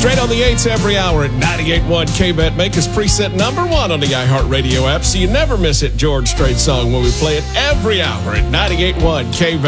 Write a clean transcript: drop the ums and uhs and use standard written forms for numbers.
Straight on the 8s every hour at 98.1 KBET. Make us preset number 1 on the iHeartRadio app so you never miss it. George Strait song when we play it every hour at 98.1 KBET.